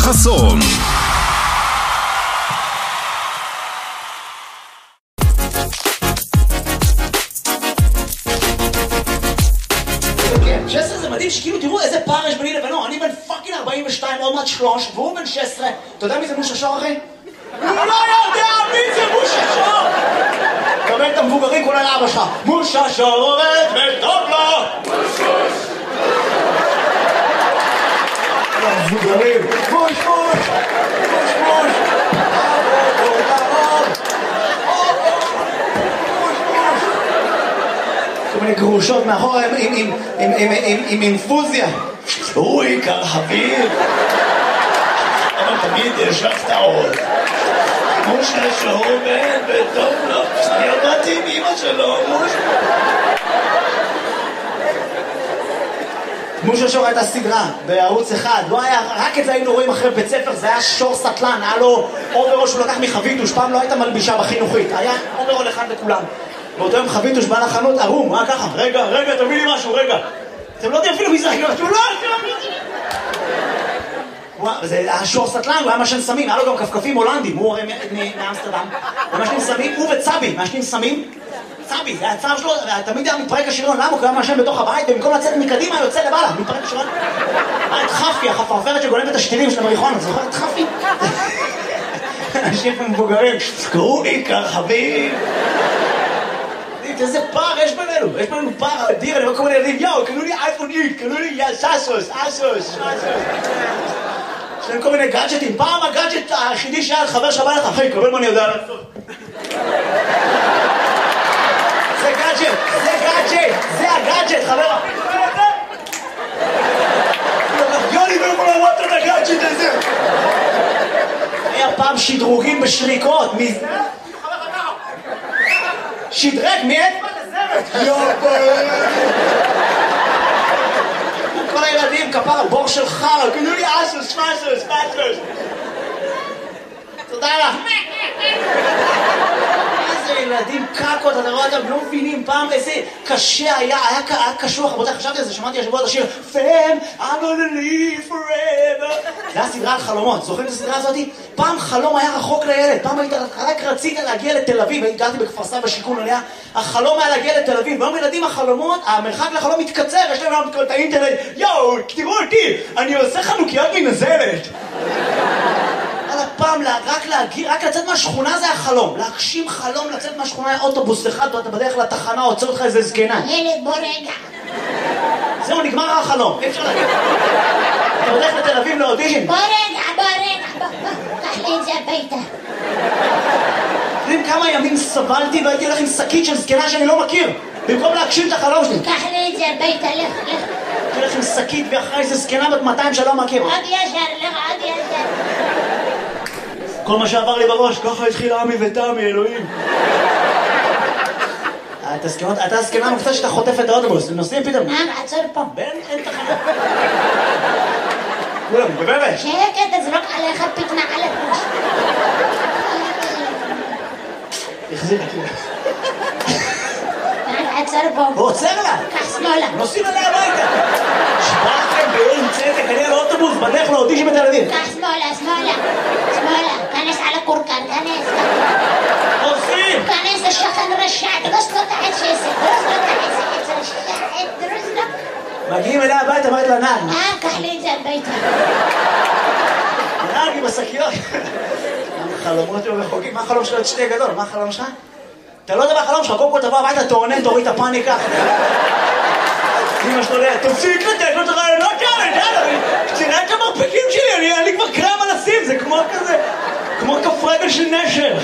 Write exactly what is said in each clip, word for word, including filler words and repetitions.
חסון. שש עשרה זה מדהים שכאילו תראו איזה פער יש ביני לבינו. אני בן פאקינג ארבעים ושתיים, עוד מעט שלוש, והוא בן שש עשרה. אתה יודע מי זה מושה שור, אחי? הוא לא יודע מי זה מושה שור! קבל את המבוגרים כולה לאבא שלך. מושה שור עובד וטוב לו! מושוש! המבוגרים! מוש מוש! מוש מוש! כל מיני גרושות מאחורה עם אינפוזיה. הוא עיקר חביב. אבל תמיד יש לך טעות. מושה שור בן וטוב לו. אני עבדתי עם אמא שלו, מושה. מושה שור הייתה סדרה בערוץ אחד. לא היה, רק את זה היינו רואים אחרי בית ספר. זה היה שור סטלן. היה לו אוברול שהוא לקח מחביתוש. פעם לא הייתה מלבישה בחינוכית. היה אוברול אחד לכולם. באותו יום חביתוש בא לחנות ערום, מה ככה? רגע, רגע, תביא לי משהו, רגע. אתם לא יודעים אפילו מי זה, רגע, אתם לא יודעים. זה היה שור סטלן, הוא היה משן סמים, היה לו גם כפכפים הולנדים, הוא הרי מאמסטרדם. ומשנים סמים, הוא וצבי, משנים סמים. צבי, זה הצער שלו, תמיד היה מתפרק השריון, למה? הוא היה משן בתוך הבית, במקום לצאת מקדימה, יוצא לבעלה, מתפרק השריון. היה את חפי, החפרפרת שגונבת את השתילים של המריחונה, זוכר את חפי? אנשים מבוגרים, קראו לי כרחבים. איזה פער יש בינינו, יש בינינו פער אדיר, אני רואה כל מיני ילדים, יאו, קנו לי אייפון איקס, קנו לי סאסוס, אסוס, אסוס. יש להם כל מיני גאדג'טים, פעם הגאדג'ט היחידי שהיה חבר שבא לך, אחי, קבל מה אני יודע לעשות. זה גאדג'ט, זה גאדג'ט, זה הגאדג'ט, חבר. יוני, לא יכול לראות את הגאדג'ט הזה. היה פעם שדרוגים בשריקות, מי זה? שדרג מאצבע לזרת. יופי. כל הילדים כפר בור של חר, קנו לי אסוס, פסוס, פסוס. תודה לך. איזה ילדים קקות, אתה רואה אותם, לא מבינים פעם איזה קשה היה, היה קשוח, רבותיי, חשבתי על זה, שמעתי השבוע את השיר Fam, I'm gonna live forever. זה היה סדרה על חלומות, זוכרים את הסדרה הזאת? פעם חלום היה רחוק לילד, פעם היית, רק רצית להגיע לתל אביב, גרתי בכפר סבא שיכון עליה, החלום היה להגיע לתל אביב, והיום ילדים החלומות, המרחק לחלום מתקצר, יש להם להם את האינטרנט, יואו, תראו אותי, אני עושה חנוכיות מנזלת. על הפעם, רק להגיע, רק לצאת מהשכונה זה החלום, להגשים חלום לצאת מהשכונה היה אוטובוס אחד, אתה בדרך לתחנה, עוצר אותך איזה זקנה. ילד, בוא רגע. זהו, נגמר החלום, אי אפשר להגיד. אתה בדרך לתל אביב לאודישן. בוא רגע, בוא רגע, בוא, בוא, קח לי את זה הביתה. יודעים כמה ימים סבלתי והייתי הולך עם שקית של זקנה שאני לא מכיר, במקום להגשים את החלום שלי. קח לי את זה הביתה, לך, לך. הייתי הולך עם שקית ואחרי איזה זקנה בת מאתיים שלא מכיר. עוד ישר, לך, עוד ישר. כל מה שעבר לי בראש, ככה התחיל עמי ותמי, אלוהים. אתה הזקנה מופתעת שאתה חוטף את האוטובוס, נוסעים פתאום. מה, עצור פה. בן, אין תחנה. כולם, בבבת. שקט, תזרוק עליך פתנה על הפוש. החזיר את זה. עצור פה. הוא עוצר לה. קח שמאלה. נוסעים עליה הביתה. שבאתם באין צדק, אני על האוטובוס, בדרך לאודישן בתל אביב. קח שמאלה, שמאלה. שמאלה. כנס על הקורקן, כנס. עושים. כנס השכן רשע, דרוס לו את העץ שעשה. דרוס לו את העץ, העץ רשע, העץ דרוס לו. מגיעים אליה הביתה, אמרת לה נעד. אה, קח לי את זה הביתה. נעד עם השקיות. חלומות היו רחוקים. מה החלום שלו? את שתי גדול, מה החלום שלך? אתה לא יודע מה החלום שלך, קודם כל תבוא הביתה, תורנן, תוריד את הפאניקה. אמא שלו יודע, תפסיק לתת לו את הרעיונות האלה, יאללה, תראה את המרפקים שלי, אני כבר קרם על הסיב, זה כמו כזה, כמו כף רגל של נשר.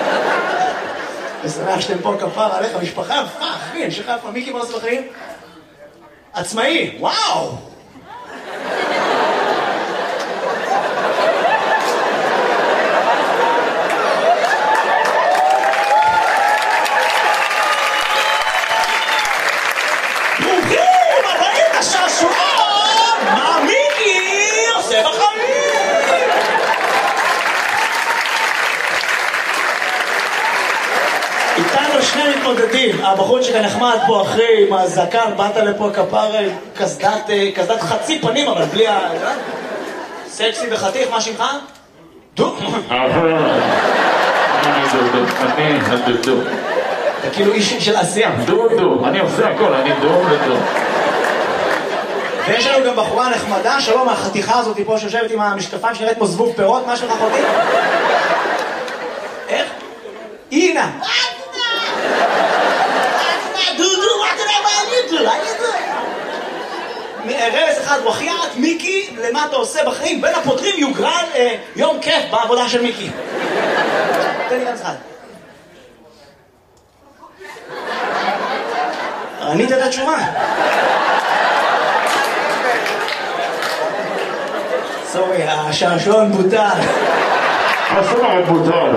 ושמח שאתם פה כפר עליך, משפחה יפה, אחי, אני שלך יפה, מי קיבל לעשות לחיים? עצמאי, וואו! מתמודדים, הבחור שכאן נחמד פה אחרי עם הזקן, באת לפה כפר, קסדת, קסדת חצי פנים אבל בלי ה... סקסי וחתיך, מה שמך? דו. אני דודו, אני הדודו. אתה כאילו איש של עשייה. דודו, אני עושה הכל, אני דודו. ויש לנו גם בחורה נחמדה, שלום, מהחתיכה הזאת פה שיושבת עם המשקפיים שנראית כמו זבוב פירות, מה שלך אחותי? איך? אינה. דודו, מה אתה יודע מה אני דודו? רמז אחד, וחיית, מיקי, למה אתה עושה בחיים? בין הפותרים יוגרל יום כיף בעבודה של מיקי. תן לי רמז אחד. ענית את התשובה. סורי, השעשועון בוטל. השעשועון בוטל.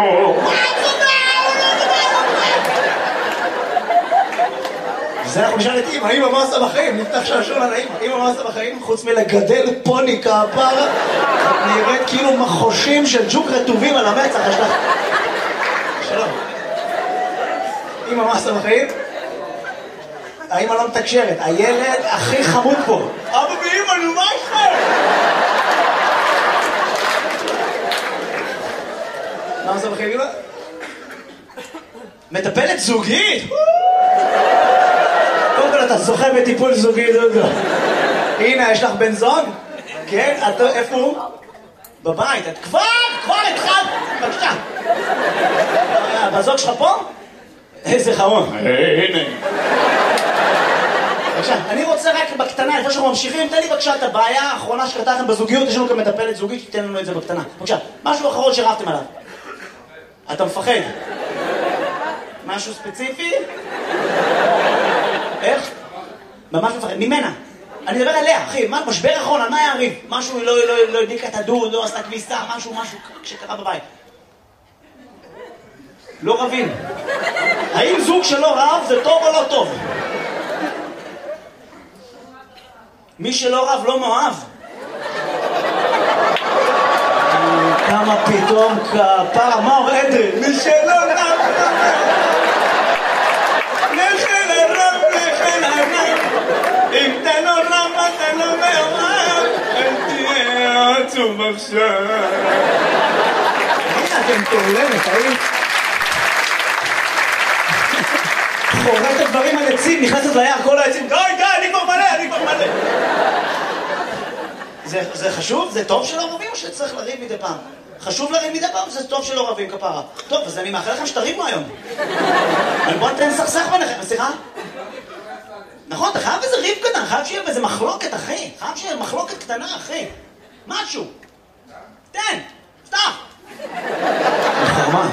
זה אנחנו נשאל את אמא, אמא מה עושה בחיים? נפתח שעשועון על האמא. אמא מה עושה בחיים? חוץ מלגדל פוני כפרה, נראית כאילו מחושים של ג'וק רטובים על המצח. יש לך... שלום. אמא מה עושה בחיים? האמא לא מתקשרת, הילד הכי חמוד פה. אבא ואמא, נו מה איתכם? מה עושה בחיים אמא? מטפלת זוגית? קודם כל אתה זוכה בטיפול זוגי, דודו. הנה, יש לך בן זוג? כן? איפה הוא? בבית. את כבר, כבר התחלת. בבקשה. בזוג שלך פה? איזה חמוד. הנה. בבקשה, אני רוצה רק בקטנה, לפני שאנחנו ממשיכים, תן לי בבקשה את הבעיה האחרונה שקרתה לכם בזוגיות, יש לנו גם מטפלת זוגית, שתיתן לנו את זה בקטנה. בבקשה, משהו אחרון שרבתם עליו. אתה מפחד? משהו ספציפי? איך? ממש מפחד, ממנה. אני מדבר עליה, אחי, משבר אחרון, על מה היה הריב? משהו, לא הדליקה את הדוד, לא עשתה כביסה, משהו, משהו שקרה בבית. לא רבים. האם זוג שלא רב זה טוב או לא טוב? מי שלא רב לא מאוהב. כמה פתאום כפרה, מה אומר אדרי? מי שלא רב נכן הרב, נכן הרב. אם אתה לא רב, אתה לא מאוהב, אל תהיה עצוב עכשיו. הנה אתם תעולמת, האם? חורת הדברים על עצים, נכנסת ליער כל העצים, די, די, אני כבר מלא, אני כבר מלא. זה, זה חשוב? זה טוב שלא רבים או שצריך לריב מדי פעם? חשוב לריב מדי פעם? זה טוב שלא רבים כפרה. טוב, אז אני מאחל לכם שתריבו היום. אבל בוא נתן סכסך ביניכם, סליחה? נכון, אתה חייב איזה ריב קטן, חייב שיהיה באיזה מחלוקת, אחי. חייב שיהיה מחלוקת קטנה, אחי. משהו. תן, פתח. חרמה.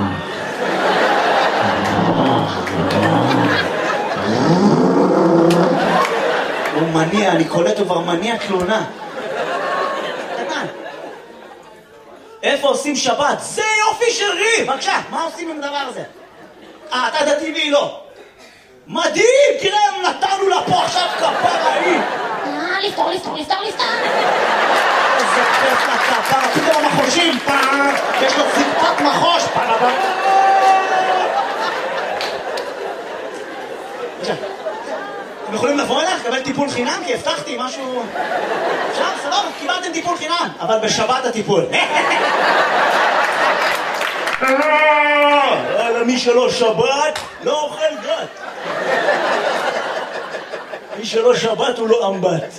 הוא מניע, אני קולט כבר מניע תלונה. קטן. איפה עושים שבת? זה יופי של ריב! בבקשה, מה עושים עם הדבר הזה? אה, אתה דתי והיא לא. מדהים! תראה, נתנו לה פה עכשיו כפרה היא! אה, לפתור, לפתור, לפתור, לפתור! איזה כיף לכפרה, פתאום המחושים, פעם, יש לו זיפת מחוש, פעם, פעם. אתם יכולים לבוא אליך, לקבל טיפול חינם, כי הבטחתי משהו... עכשיו, סבבה, קיבלתם טיפול חינם, אבל בשבת הטיפול. מי שלא שבת, לא אוכל גת. מי שלא שבת הוא לא אמבט.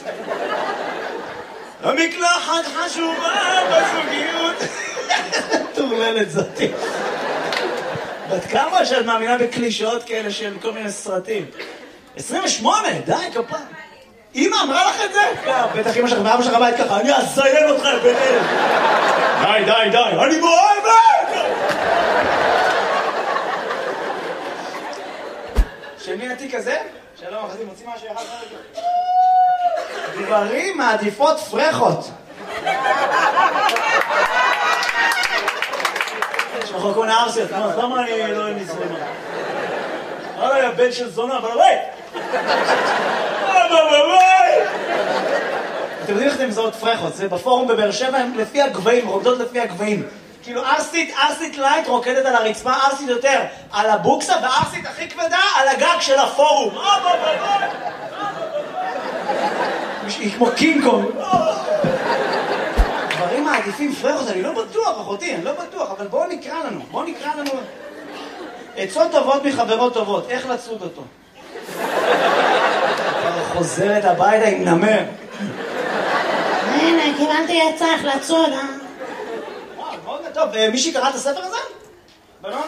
המקלחת חשובה בזוגיות. תורללת זאתי. בת כמה שאת מאמינה בקלישאות כאלה של כל מיני סרטים? עשרים ושמונה, די, כפה. אמא אמרה לך את זה? בטח אמא שלך ואבא שלך בית ככה, אני אזיין אותך ביניהם. די, די, די, אני מאוהבת! של מי התיק הזה? שלום, אחרי מוציא משהו אחד חלק. גברים מעדיפות פרחות. שאנחנו קוראים לארסיות, למה אני לא עם נצרונה? אוי, הבן של זונה, אבל אוי! אוי, אוי! אתם יודעים איך אתם מזהות פרחות? זה בפורום בבאר שבע, הם לפי הגבהים, רוקדות לפי הגבהים. כאילו ארסית, ארסית לייט רוקדת על הרצפה, ארסית יותר על הבוקסה, וארסית הכי כבדה על הגג של הפורום. אוי, אוי, אוי! היא כמו קינג קונג. מעדיפים פרחות, אני לא בטוח, אחותי, אני לא בטוח, אבל בואו נקרא לנו, בואו נקרא לנו... עצות טובות מחברות טובות, איך לצוד אותו? חוזרת הביתה עם נמר. הנה, קיבלתי עצה איך לצוד, אה? וואו, מאוד טוב. מישהי קרא את הספר הזה? בנות?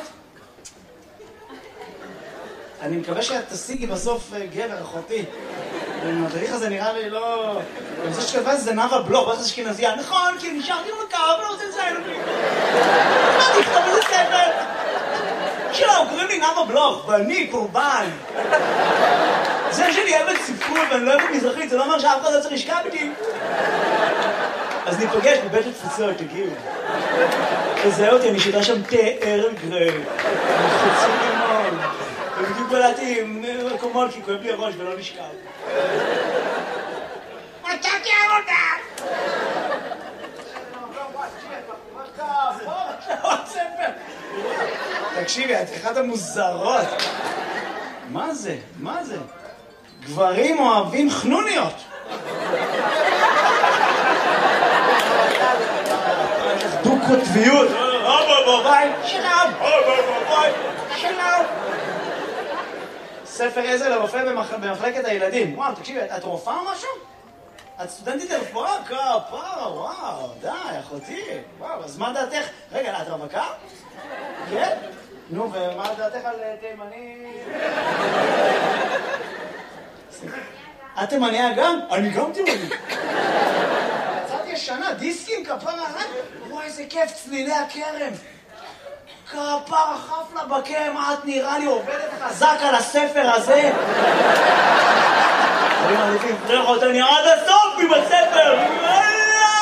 אני מקווה שאת תשיגי בסוף גבר, אחותי. המדריך הזה נראה לי לא... אני חושב שכתבה את זה נאווה בלוך, באיזה אשכנזייה. נכון, כי נשארתי במקר, ולא רוצה לציין אותי. מה תכתוב איזה ספר? שלום, קוראים לי נאווה בלוך, ואני קורבן. זה שאני אוהבת ספרות ואני לא אוהבת מזרחית, זה לא אומר שאף אחד לא צריך לשכב איתי. אז ניפגש בבית התפוצות, תגיעו. תזהה אותי, אני שיטה שם תה ערב גרי. חצי לימון. ובדיוק בלעתי עם מקומות, כי כואב לי הראש ולא נשכב. מצאתי עבודה! תקשיבי, את אחת המוזרות. מה זה? מה זה? גברים אוהבים חנוניות. דו-קוטביות. שלום. שלום. ספר עזר לרופא במחלקת הילדים. וואו, תקשיבי, את רופאה או משהו? את סטודנטית לרפואה? כפרה, וואו, די, אחותי. וואו, אז מה דעתך? רגע, את רווקה? כן? נו, ומה דעתך על תימני? את תימניה גם? אני גם תימני. יצאתי ישנה, דיסקים, כפרה, וואי, איזה כיף, צלילי הכרם. כפרה, חפלה בקרם, את נראה לי עובדת חזק על הספר הזה. אני מעדיפים פרחות, אני עד הסוף עם הספר.